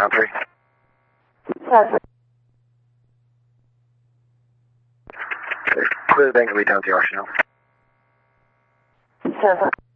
Mount 3. Yes. Clear the bank and lead down to the arsenal. Yes.